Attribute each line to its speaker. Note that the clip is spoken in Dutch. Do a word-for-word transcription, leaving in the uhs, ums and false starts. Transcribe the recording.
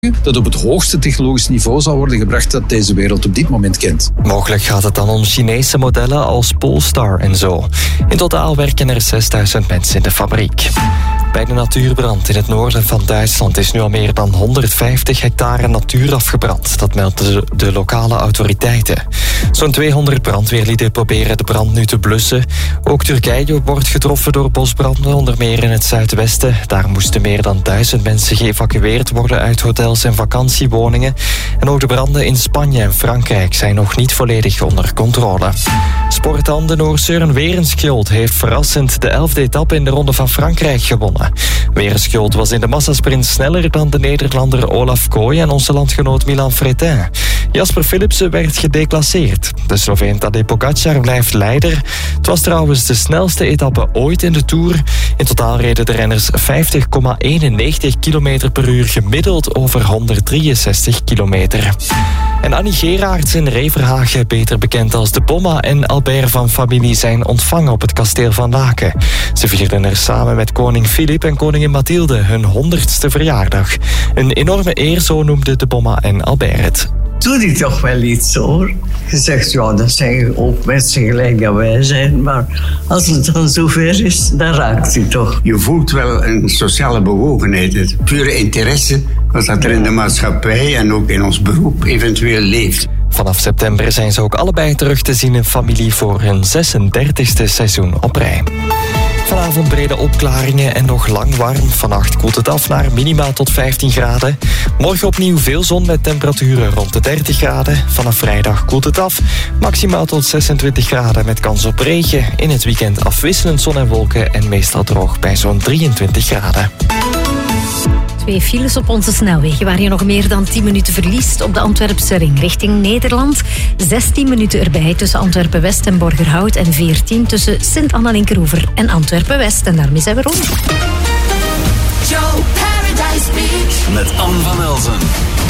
Speaker 1: dat op het hoogste technologisch niveau zal worden gebracht dat deze wereld op dit moment kent.
Speaker 2: Mogelijk gaat het dan om Chinese modellen als Polestar en zo. In totaal werken er zesduizend mensen in de fabriek. Bij de natuurbrand in het noorden van Duitsland is nu al meer dan honderdvijftig hectare natuur afgebrand. Dat melden de, de lokale autoriteiten. Zo'n tweehonderd brandweerlieden proberen de brand nu te blussen. Ook Turkije wordt getroffen door bosbranden, onder meer in het zuidwesten. Daar moesten meer dan duizend mensen geëvacueerd worden uit hotels en vakantiewoningen. En ook de branden in Spanje en Frankrijk zijn nog niet volledig onder controle. Sport dan. De Noor Søren Werenskjold heeft verrassend de elfde etappe in de Ronde van Frankrijk gewonnen. Werenskjold was in de massasprint sneller dan de Nederlander Olaf Kooi en onze landgenoot Milan Fretin. Jasper Philipsen werd gedeclasseerd. De Sloveen Tadej Pogačar blijft leider. Het was trouwens de snelste etappe ooit in de Tour. In totaal reden de renners vijftig komma eenennegentig kilometer per uur gemiddeld over honderddrieënzestig kilometer. En Annie Geraerts in Reverhagen, beter bekend als de Bomma en Albert van familie, zijn ontvangen op het kasteel van Laken. Ze vierden er samen met koning Filip en koningin Mathilde hun honderdste verjaardag. Een enorme eer, zo noemden de Bomma en Albert het.
Speaker 3: Doe die toch wel iets hoor. Je zegt, ja, dat zijn ook mensen gelijk dat wij zijn, maar als het dan zover is, dan raakt hij toch.
Speaker 4: Je voelt wel een sociale bewogenheid, het pure interesse wat dat er in de maatschappij en ook in ons beroep eventueel leeft.
Speaker 2: Vanaf september zijn ze ook allebei terug te zien in familie voor hun zesendertigste seizoen op rij. Vanavond brede opklaringen en nog lang warm. Vannacht koelt het af naar minima tot vijftien graden. Morgen opnieuw veel zon met temperaturen rond de dertig graden. Vanaf vrijdag koelt het af. Maximaal tot zesentwintig graden met kans op regen. In het weekend afwisselend zon en wolken en meestal droog bij zo'n drieëntwintig graden.
Speaker 5: Twee files op onze snelwegen waar je nog meer dan tien minuten verliest. Op de Antwerpse ring richting Nederland. zestien minuten erbij tussen Antwerpen-West en Borgerhout. En veertien tussen Sint-Anna-Linkeroever en Antwerpen-West. En daarmee zijn we rond.
Speaker 6: Joe Paradise Beach.
Speaker 7: Met Anne van Elzen.